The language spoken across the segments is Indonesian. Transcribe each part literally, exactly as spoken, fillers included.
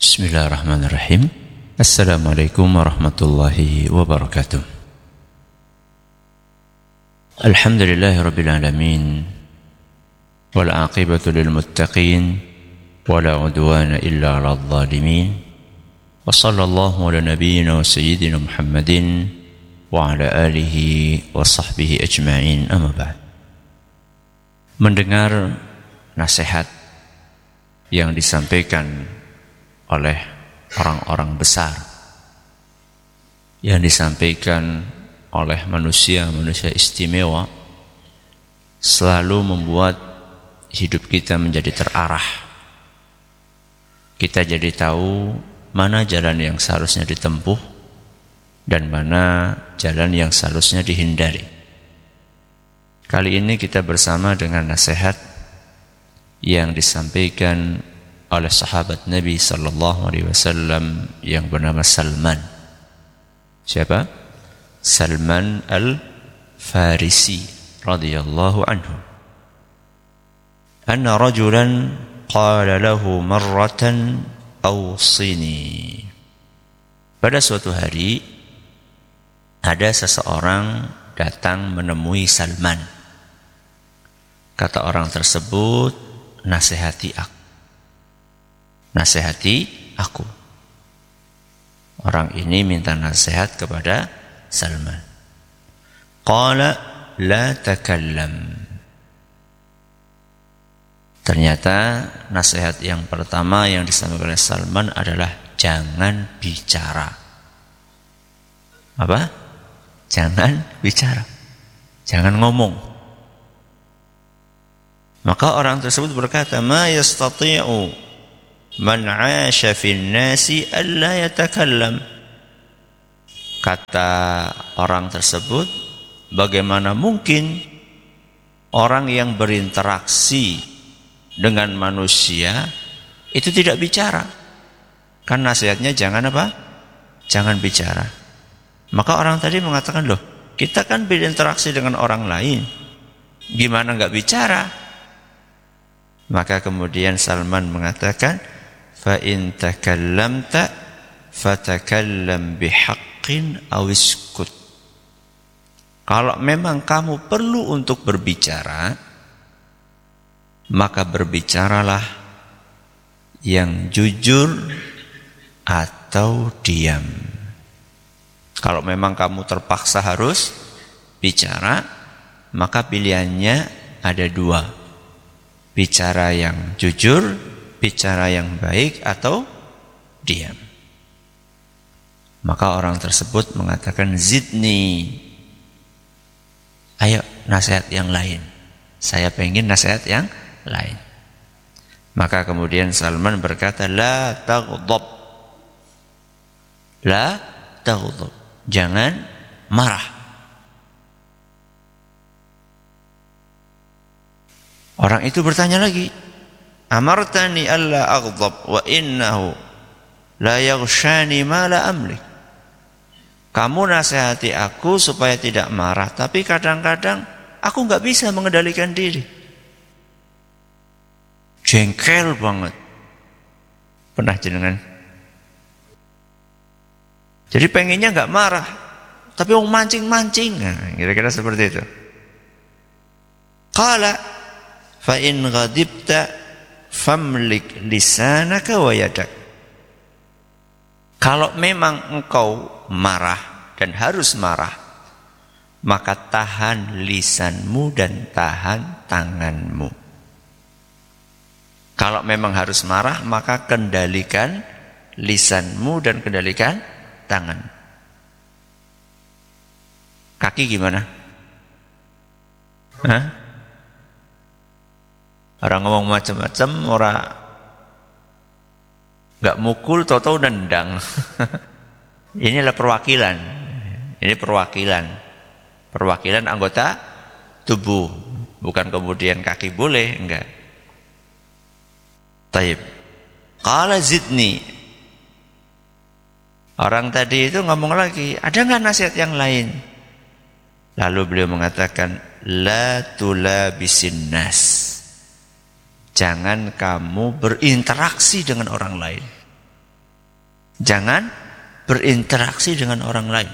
Bismillahirrahmanirrahim. Assalamualaikum warahmatullahi wabarakatuh. Alhamdulillahirabbil alamin. Wal 'aqibatu lil muttaqin wala 'udwana illa 'alal zalimin. Wa sallallahu ala nabiyyina wa sayyidina Muhammadin wa ala alihi wa sahbihi ajma'in. Amma ba'd. Mendengar nasihat yang disampaikan oleh orang-orang besar, yang disampaikan oleh manusia-manusia istimewa, selalu membuat hidup kita menjadi terarah. Kita jadi tahu mana jalan yang seharusnya ditempuh dan mana jalan yang seharusnya dihindari. Kali ini kita bersama dengan nasihat yang disampaikan oleh sahabat Nabi sallallahu alaihi wasallam yang bernama Salman. Siapa? Salman Al-Farisi radhiyallahu anhu. Anna rajulan qala lahu marratan awsini. Pada suatu hari ada seseorang datang menemui Salman. Kata orang tersebut, nasihati aku. Nasihati aku. Orang ini minta nasihat kepada Salman. Qala la takallam. Ternyata nasihat yang pertama yang disampaikan oleh Salman adalah jangan bicara. Apa? Jangan bicara. Jangan ngomong. Maka orang tersebut berkata, ma yastati'u man 'asha fin nasi alla yatakallam. Kata orang tersebut, bagaimana mungkin orang yang berinteraksi dengan manusia itu tidak bicara? Kan nasihatnya jangan apa? Jangan bicara. Maka orang tadi mengatakan, loh, kita kan berinteraksi dengan orang lain, gimana enggak bicara? Maka kemudian Salman mengatakan, fa in takallamta fatakallam bihaqqin aw iskut. Kalau memang kamu perlu untuk berbicara, maka berbicaralah yang jujur atau diam. Kalau memang kamu terpaksa harus bicara, maka pilihannya ada dua. Bicara yang jujur, bicara yang baik, atau diam. Maka orang tersebut mengatakan, zidni, ayo nasihat yang lain, saya pengen nasihat yang lain. Maka kemudian Salman berkata, la taghdab, la taghdab, jangan marah. Orang itu bertanya lagi, amartani alla aghdab wa innahu la yaghshani ma la amlik. Kamu nasihati aku supaya tidak marah, tapi kadang-kadang aku enggak bisa mengendalikan diri. Jengkel banget. Pernah jenengan? Jadi pengennya enggak marah, tapi mau mancing-mancing. Nah, kira-kira seperti itu. Qala fa in ghadibta famlik lisanaka wa yadak. Kalau memang engkau marah dan harus marah, maka tahan lisanmu dan tahan tanganmu. Kalau memang harus marah, maka kendalikan lisanmu dan kendalikan tangan. Kaki gimana? Hah? Orang ngomong macam-macam, orang nggak mukul, tahu-tahu nendang. Inilah perwakilan. Ini perwakilan. Perwakilan anggota tubuh. Bukan kemudian kaki boleh, enggak. Taib. Qala zidni. Orang tadi itu ngomong lagi, ada nggak nasihat yang lain? Lalu beliau mengatakan, la tulabisin nas. Jangan kamu berinteraksi dengan orang lain. Jangan berinteraksi dengan orang lain.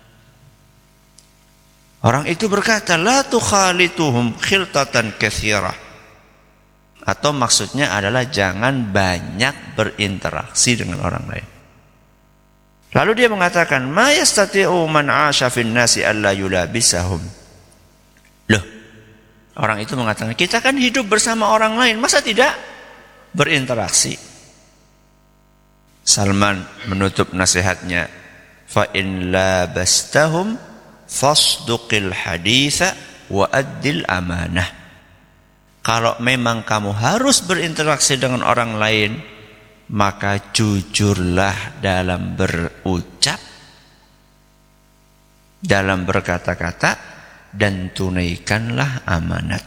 Orang itu berkata, la tukhalituhum khiltatan katsirah. Atau maksudnya adalah jangan banyak berinteraksi dengan orang lain. Lalu dia mengatakan, ma yastati'u man 'asha fin nasi alla yulabisahum. Loh, orang itu mengatakan, kita kan hidup bersama orang lain, masa tidak berinteraksi? Salman menutup nasihatnya, fa in labastahum fasduqil haditha wa addil amanah. Kalau memang kamu harus berinteraksi dengan orang lain, maka jujurlah dalam berucap, dalam berkata-kata, dan tunaikanlah amanat.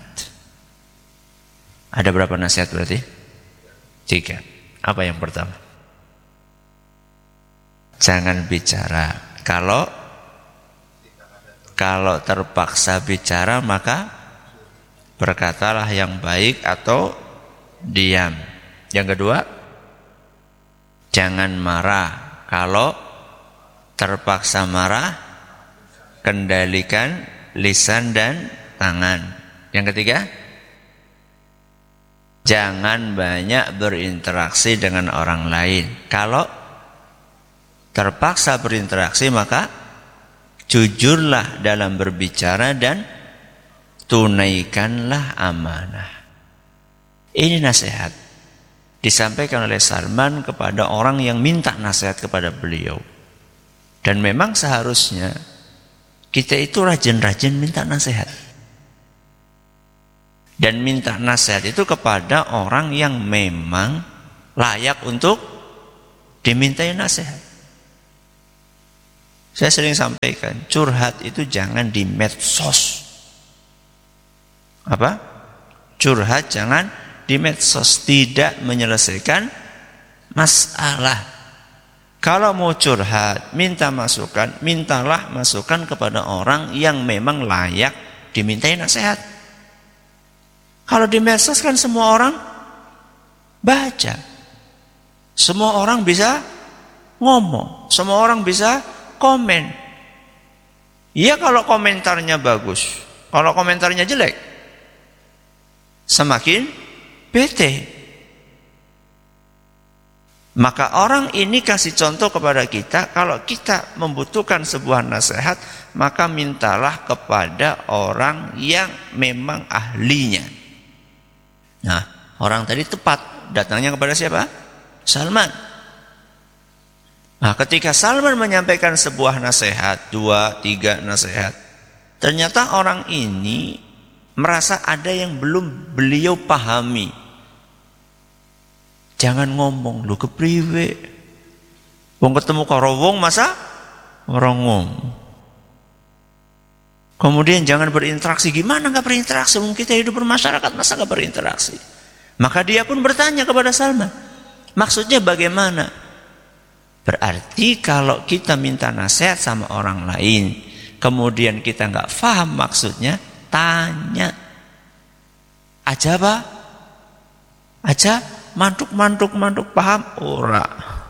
Ada berapa nasihat berarti? Tiga. Apa yang pertama? Jangan bicara. Kalau kalau terpaksa bicara, maka berkatalah yang baik atau diam. Yang kedua, jangan marah. Kalau terpaksa marah, kendalikan lisan dan tangan. Yang ketiga, jangan banyak berinteraksi dengan orang lain. Kalau terpaksa berinteraksi, maka jujurlah dalam berbicara dan tunaikanlah amanah. Ini nasihat disampaikan oleh Salman kepada orang yang minta nasihat kepada beliau. Dan memang seharusnya kita itu rajin-rajin minta nasihat. Dan minta nasihat itu kepada orang yang memang layak untuk dimintai nasihat. Saya sering sampaikan, curhat itu jangan di medsos. Apa? Curhat jangan di medsos, tidak menyelesaikan masalah. Kalau mau curhat, minta masukan, mintalah masukan kepada orang yang memang layak dimintai nasihat. Kalau di medsos kan semua orang baca. Semua orang bisa ngomong, semua orang bisa komen. Ya kalau komentarnya bagus, kalau komentarnya jelek, semakin bete. Maka orang ini kasih contoh kepada kita, kalau kita membutuhkan sebuah nasihat, maka mintalah kepada orang yang memang ahlinya. Nah, orang tadi tepat datangnya kepada siapa? Salman. Nah, ketika Salman menyampaikan sebuah nasihat, dua, tiga nasihat, ternyata orang ini merasa ada yang belum beliau pahami. Jangan ngomong, lu kepriwe. Wong ketemu karo wong masa orang ngomong. Kemudian jangan berinteraksi. Gimana gak berinteraksi? Mungkin kita hidup bermasyarakat, masa gak berinteraksi? Maka dia pun bertanya kepada Salman, maksudnya bagaimana? Berarti kalau kita minta nasihat sama orang lain, kemudian kita nggak paham maksudnya, tanya aja apa? Aja mantuk mantuk mantuk paham ora.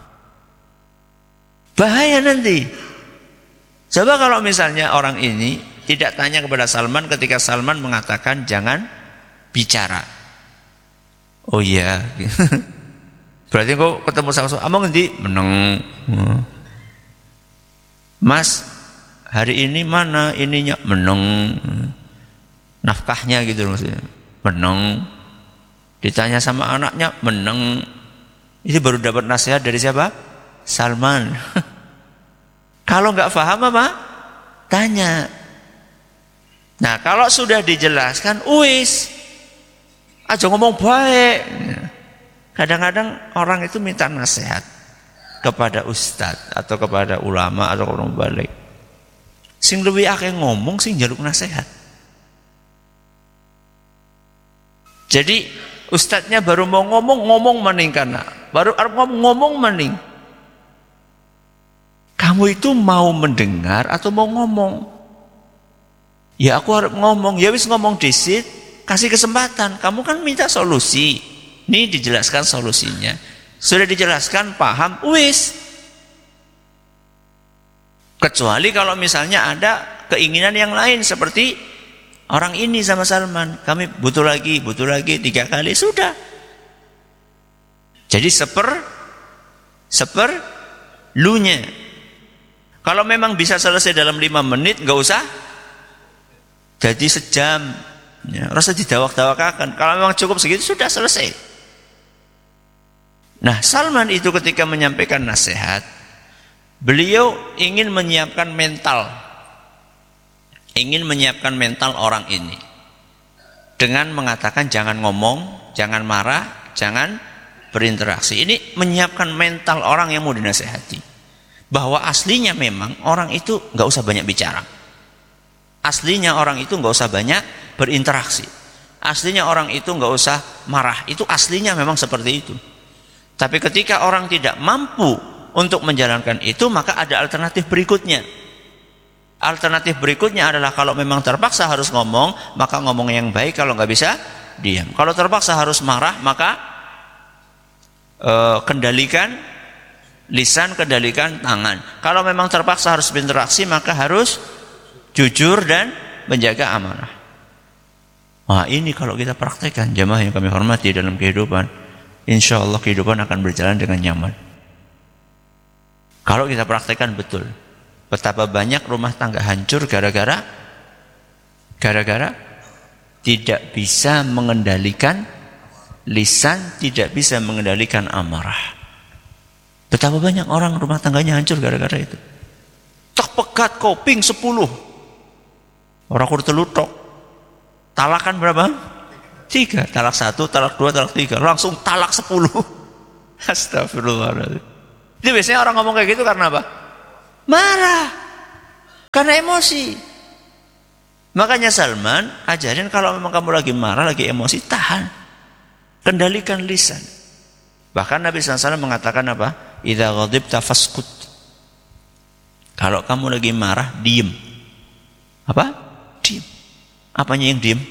Bahaya nanti. Coba kalau misalnya orang ini tidak tanya kepada Salman ketika Salman mengatakan jangan bicara. Oh iya. Berarti kok ketemu sama among nanti meneng. Mas, hari ini mana ininya? Meneng. Nafkahnya gitu maksudnya. Meneng. Ditanya sama anaknya, meneng. Itu baru dapat nasihat dari siapa? Salman. Kalau nggak paham apa? Tanya. Nah, kalau sudah dijelaskan, uis. Aja ngomong baik. Kadang-kadang orang itu minta nasihat kepada ustadz atau kepada ulama atau kepada mubalik. Sing lebih akeh ngomong sing njaluk nasihat. Jadi ustadznya baru mau ngomong ngomong maning kana. Baru arep ngomong ngomong maning. Kamu itu mau mendengar atau mau ngomong? Ya aku harus ngomong. Ya wis ngomong disit, kasih kesempatan. Kamu kan minta solusi. Ini dijelaskan solusinya. Sudah dijelaskan, paham, wis. Kecuali kalau misalnya ada keinginan yang lain seperti orang ini sama Salman, kami butuh lagi, butuh lagi tiga kali, sudah. Jadi seper seper lunya. Kalau memang bisa selesai dalam lima menit, nggak usah jadi sejam. Ya, rasa didawak-dawakakan. Kalau memang cukup segitu sudah selesai. Nah, Salman itu ketika menyampaikan nasihat, beliau ingin menyiapkan mental, ingin menyiapkan mental orang ini dengan mengatakan jangan ngomong, jangan marah, jangan berinteraksi. Ini menyiapkan mental orang yang mau dinasihati, bahwa aslinya memang orang itu nggak usah banyak bicara. Aslinya orang itu nggak usah banyak berinteraksi. Aslinya orang itu nggak usah marah. Itu aslinya memang seperti itu. Tapi ketika orang tidak mampu untuk menjalankan itu, maka ada alternatif berikutnya. Alternatif berikutnya adalah kalau memang terpaksa harus ngomong, maka ngomong yang baik. Kalau nggak bisa, diam. Kalau terpaksa harus marah, maka uh, kendalikan lisan, kendalikan tangan. Kalau memang terpaksa harus berinteraksi, maka harus jujur dan menjaga amanah. Wah, ini kalau kita praktekkan, jamaah yang kami hormati dalam kehidupan, insya Allah kehidupan akan berjalan dengan nyaman. Kalau kita praktekkan betul. Betapa banyak rumah tangga hancur gara-gara gara-gara tidak bisa mengendalikan lisan, tidak bisa mengendalikan amarah. Betapa banyak orang rumah tangganya hancur gara-gara itu. Tak pegat koping sepuluh. Orang kur telutok. Talakan berapa? Tiga. Talak satu, talak dua, talak tiga. Langsung talak sepuluh. Astagfirullahaladzim. Itu biasanya orang ngomong kayak gitu karena apa? Marah. Karena emosi. Makanya Salman ajarin kalau memang kamu lagi marah, lagi emosi, tahan. Kendalikan lisan. Bahkan Nabi sallallahu alaihi wasallam mengatakan apa? Idza ghadibta faskut. Kalau kamu lagi marah, diem. Apa? Diem. Apanya yang diem?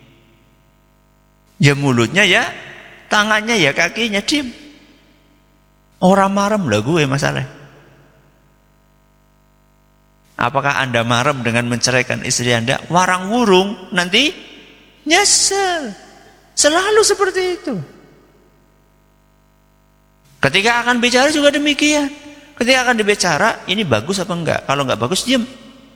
Ya mulutnya ya, tangannya ya, kakinya diem. Orang marem lah gue masalah. Apakah Anda marem dengan menceraikan istri Anda? Warang wurung nanti nyesel. Selalu seperti itu. Ketika akan bicara juga demikian. Ketika akan dibicara, ini bagus apa enggak? Kalau enggak bagus, diam.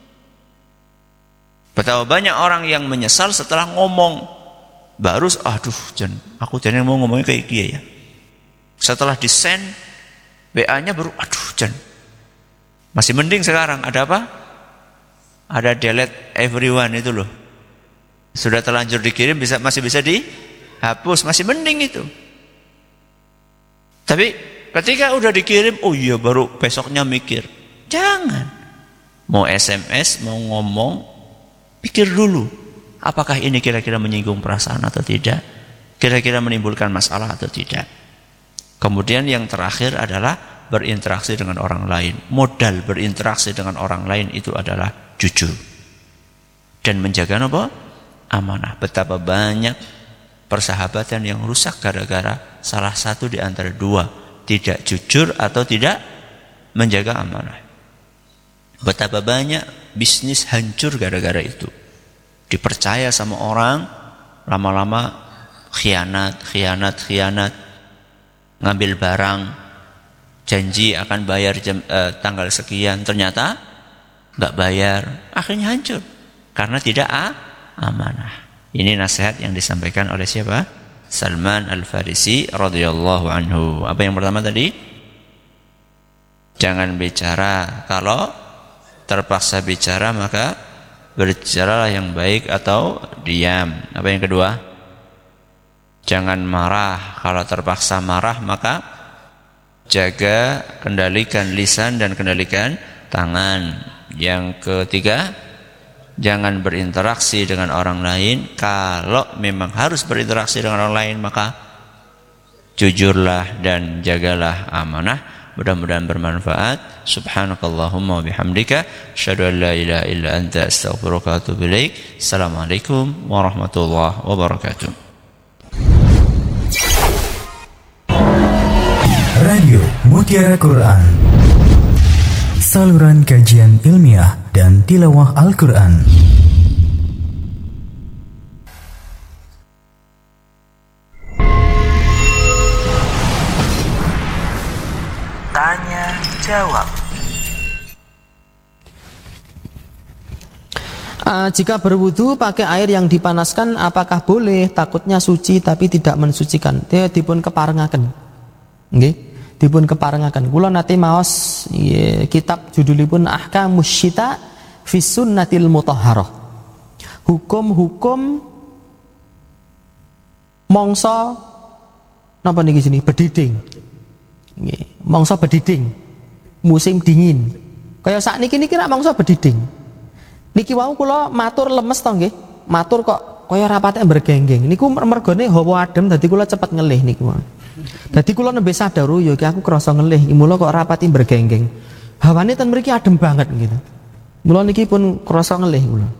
Betapa banyak orang yang menyesal setelah ngomong. Baru, aduh, jan, aku jangan mau ngomongnya kayak dia ya. Setelah disend W A-nya baru, aduh, jan. Masih mending sekarang. Ada apa? Ada delete everyone itu loh. Sudah terlanjur dikirim, bisa masih bisa dihapus. Masih mending itu. Tapi ketika udah dikirim, oh iya baru besoknya mikir. Jangan. Mau S M S, mau ngomong, pikir dulu. Apakah ini kira-kira menyinggung perasaan atau tidak? Kira-kira menimbulkan masalah atau tidak? Kemudian yang terakhir adalah berinteraksi dengan orang lain. Modal berinteraksi dengan orang lain itu adalah jujur. Dan menjaga apa? Amanah. Betapa banyak persahabatan yang rusak gara-gara salah satu di antara dua tidak jujur atau tidak menjaga amanah. Betapa banyak bisnis hancur gara-gara itu. Dipercaya sama orang, lama-lama khianat, khianat, khianat, ngambil barang, janji akan bayar jam, eh, tanggal sekian, ternyata nggak bayar, akhirnya hancur karena tidak ah, amanah. Ini nasihat yang disampaikan oleh siapa? Salman Al-Farisi radhiyallahu anhu. Apa yang pertama tadi? Jangan bicara. Kalau terpaksa bicara maka berbicaralah yang baik atau diam. Apa yang kedua? Jangan marah. Kalau terpaksa marah maka jaga, kendalikan lisan dan kendalikan tangan. Yang ketiga, jangan berinteraksi dengan orang lain. Kalau memang harus berinteraksi dengan orang lain maka jujurlah dan jagalah amanah. Mudah-mudahan bermanfaat. Subhanakallahumma wa bihamdika asyhadu an la ilaha illa anta astaghfiruka wa atubu ilaik. Assalamualaikum warahmatullahi wabarakatuh. Radio Mutiara Quran saluran kajian ilmiah dan tilawah Al-Quran. Tanya jawab. Uh, jika berwudu pakai air yang dipanaskan, apakah boleh? Takutnya suci tapi tidak mensucikan. Dia dipun keparengaken. Nggih, dipun keparengaken. Kula nate maos yeah, kitab judulipun Ahkamus Syita fi Sunnatil Mutahharah. Hukum-hukum mangsa napa niki sini bediding. Nggih, mangsa bediding. Musim dingin. Kaya sakniki niki rak mangsa bediding. Niki wau kula matur lemes to nggih. Matur kok kaya rapate bergenggeng. Niku mergone hawa adem dadi kula cepet ngelih niku. Dadi kula nembe sadar yo iki aku krasa ngelih, mula kok rapati bergenggeng. Hawane ten mriki adem banget gitu. Mula niki pun krasa ngelih kula.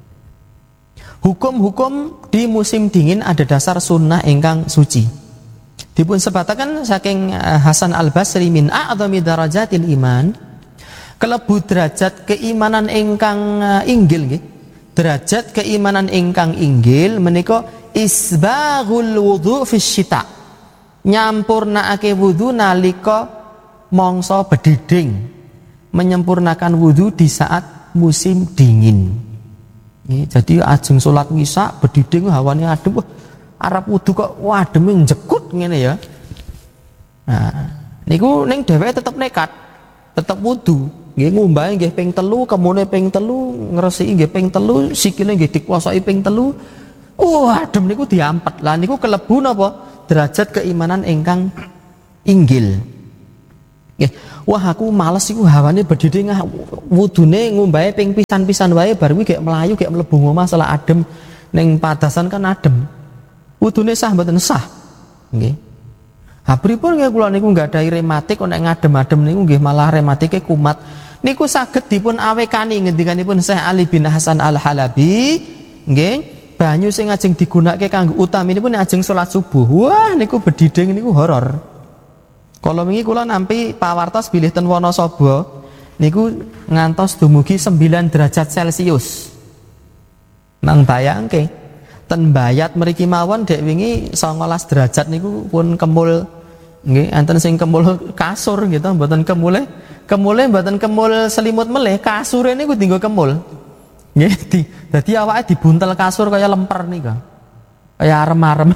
Hukum-hukum di musim dingin ada dasar sunnah ingkang suci. Dipun sebataken saking Hasan Al-Basri min a'dhami darajatil iman. Kelebu derajat keimanan ingkang inggil nggih. Derajat keimanan ingkang inggil menika isbaghul wudu fi syita. Nyampurnaake wudu nalika mangsa bediding. Menyempurnakan wudu di saat musim dingin. Nggih, jadi ajeng salat isya bediding hawane adem, wah arep wudu kok ademe njekut ngene ya. Nah, niku ning dheweke tetep nekat, tetep wudu. Nggih ngumbahe nggih ping telu, kemune ping telu, ngresiki nggih ping telu, sikile nggih dikuasai ping telu. Oh, adem niku diampet. Lah niku kelebu napa? Derajat keimanan ingkang inggil. Nggih, wah aku males iku hawane bedhidhing wudune ngumbahe ping pisan-pisan wae bar kuwi gek mlayu gek mlebu omah salah adem ning padasan kan adem. Wudune sah mboten sah. Nggih. Ha pripun nggih kula niku nggadahi rematik kok nek ngadem-adem niku nggih malah rematike kumat. Niku saged dipun awekani ngendikanipun Syekh Ali bin Hasan Al-Halabi, nggih, banyu sing ajeng digunakake kanggo utaminipun ajeng salat subuh. Wah niku bedhidhing niku horor. Kala wingi kula nampi pawartos bilih ten Wonosobo niku ngantos dumugi sembilan derajat Celcius. Nang bayangke ten Bayat mriki mawon dek wingi songolas derajat niku pun kemul nggih, enten sing kemul kasur gitu, mboten kemule kemule mboten kemul selimut meleh, kasure niku dienggo kemul. Nggih, di, dadi awake dibuntel kasur kaya lemper nika. Kaya arem-arem.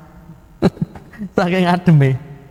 Saking ademe.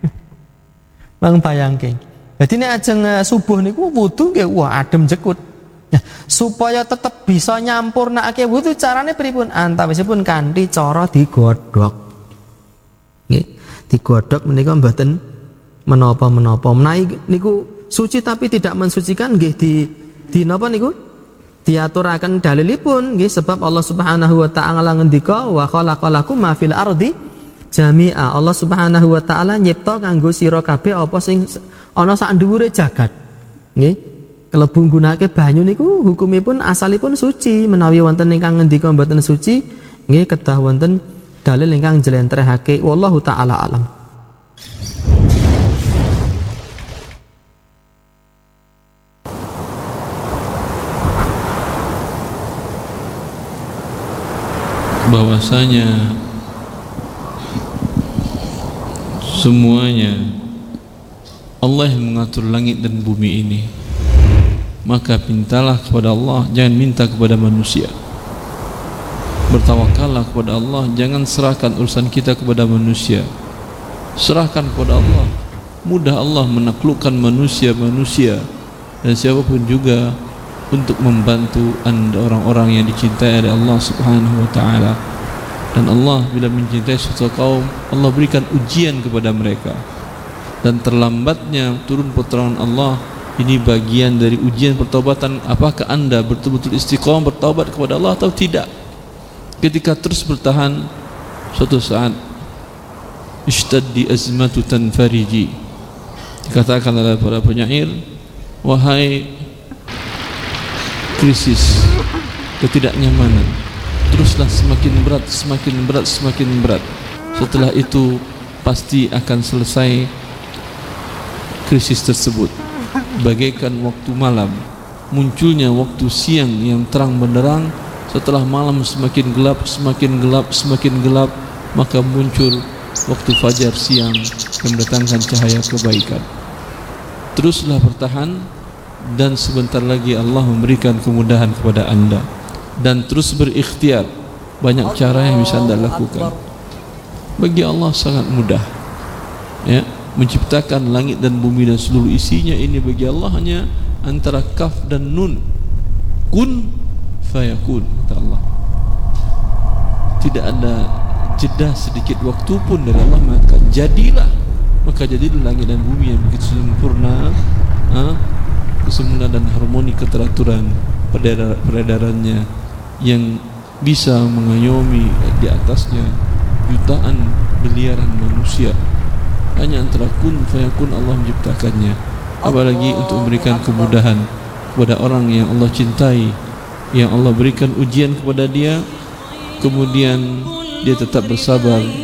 Mang bayangke. Dadi nek ajeng subuh niku wudu nggih wah adem jekut. Nah, supaya tetap bisa nyampurnakake wudu carane pripun? Antawisipun kanthi cara digodhog. Nggih, digodhog menika mboten menapa-menapa. Menawi niku suci tapi tidak mensucikan nggih di di napa niku? Diaturaken dalilipun nggih sebab Allah Subhanahu wa taala ngendika wa khalaqalakum ma fil ardi jami'a. Allah Subhanahu wa taala nyipta kanggo sira kabeh apa sing ana sak dhuwure jagat. Nggih. Kelebu nggunakake banyu niku hukumipun asalipun suci. Menawi wonten ingkang ngendika mboten suci, nggih kedah wonten dalil ingkang njlentrehake. Wallahu taala alam. Bahwasanya semuanya Allah yang mengatur langit dan bumi ini. Maka mintalah kepada Allah, jangan minta kepada manusia. Bertawakallah kepada Allah, jangan serahkan urusan kita kepada manusia. Serahkan kepada Allah. Mudah Allah menaklukkan manusia-manusia dan siapapun juga untuk membantu anda orang-orang yang dicintai oleh Allah Subhanahu wa taala. Dan Allah bila mencintai suatu kaum, Allah berikan ujian kepada mereka. Dan terlambatnya turun pertolongan Allah, ini bagian dari ujian pertobatan. Apakah anda betul-betul istiqomah bertobat kepada Allah atau tidak? Ketika terus bertahan, suatu saat ishtaddi azmatu tanfariji, dikatakan oleh para penyair, wahai krisis, ketidaknyamanan, teruslah semakin berat, semakin berat, semakin berat. Setelah itu pasti akan selesai krisis tersebut. bagaikan waktu malam, munculnya waktu siang yang terang benderang. Setelah malam semakin gelap, semakin gelap, semakin gelap, maka muncul waktu fajar siang yang mendatangkan cahaya kebaikan. Teruslah bertahan, dan sebentar lagi Allah memberikan kemudahan kepada anda. Dan terus berikhtiar, banyak cara yang bisa anda lakukan. Bagi Allah sangat mudah, ya, menciptakan langit dan bumi dan seluruh isinya. Ini bagi Allah hanya antara kaf dan nun, kun fayakun, kata Allah. Tidak ada jeda sedikit waktu pun dari Allah mengatakan jadilah, maka jadilah langit dan bumi yang begitu sempurna, ha? Kesempurnaan dan harmoni keteraturan peredarannya yang bisa mengayomi di atasnya jutaan miliaran manusia. Hanya antara kun fayakun Allah menciptakannya. Apalagi untuk memberikan kemudahan kepada orang yang Allah cintai, yang Allah berikan ujian kepada dia, kemudian dia tetap bersabar